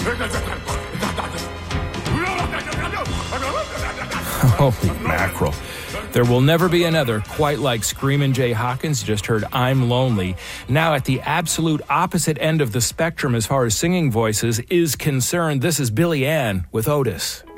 Holy mackerel. There will never be another quite like Screamin' Jay Hawkins. You just heard I'm Lonely. Now at the absolute opposite end of the spectrum as far as singing voices is concerned, this is Billy Ann with Otis.